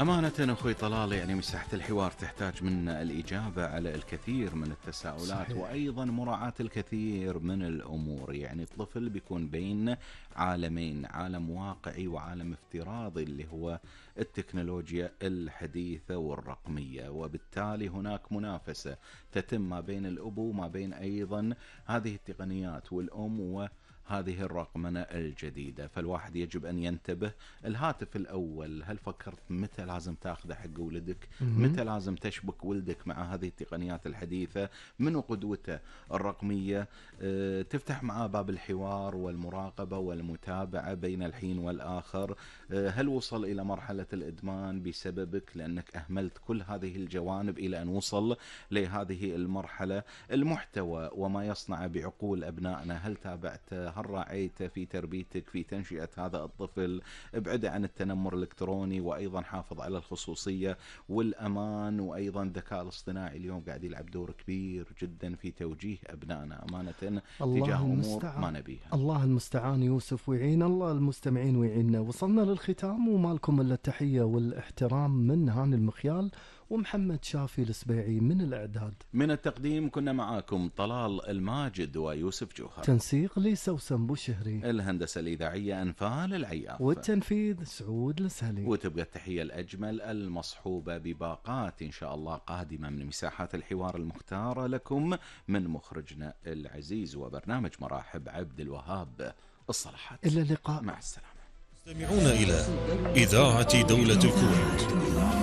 أمانة أخوي طلال، يعني مساحة الحوار تحتاج منا الإجابة على الكثير من التساؤلات، صحيح. وأيضا مراعاة الكثير من الأمور. يعني الطفل بيكون بين عالمين، عالم واقعي وعالم افتراضي اللي هو التكنولوجيا الحديثة والرقمية، وبالتالي هناك منافسة تتم ما بين الأب وما بين أيضا هذه التقنيات والأم هذه الرقمنة الجديدة. فالواحد يجب أن ينتبه. الهاتف الأول، هل فكرت متى لازم تأخذ حق ولدك؟ متى لازم تشبك ولدك مع هذه التقنيات الحديثة؟ منو قدوته الرقمية؟ تفتح معاه باب الحوار والمراقبة والمتابعة بين الحين والآخر. هل وصل إلى مرحلة الإدمان بسببك لأنك أهملت كل هذه الجوانب إلى أن وصل لهذه المرحلة؟ المحتوى وما يصنع بعقول أبنائنا، هل تابعته؟ هل راعيته في تربيتك في تنشئة هذا الطفل؟ ابعد عن التنمر الإلكتروني، وأيضا حافظ على الخصوصية والأمان. وأيضا الذكاء الاصطناعي اليوم قاعد يلعب دور كبير جدا في توجيه أبنائنا أمانة تجاه أمور ما نبيها. الله المستعان يوسف، ويعين الله المستمعين ويعيننا. وصلنا للختام وما لكم إلا التحية والاحترام من هاني المخيال ومحمد شافي السبيعي من الإعداد. من التقديم كنا معاكم طلال الماجد ويوسف جوهر. تنسيق لي سوسن بوشهري. الهندسة الإذاعية أنفال العياف. والتنفيذ سعود السهلي. وتبقى التحية الأجمل المصحوبة بباقات إن شاء الله قادمة من مساحات الحوار المختارة لكم من مخرجنا العزيز وبرنامج مراحب عبد الوهاب. الصلاحات. إلى اللقاء، مع السلامة. تستمعون إلى إذاعة دولة الكويت،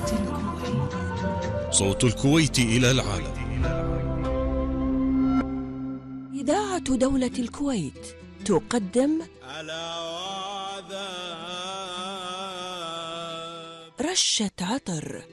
صوت الكويت إلى العالم. إذاعة دولة الكويت تقدم رشة عطر.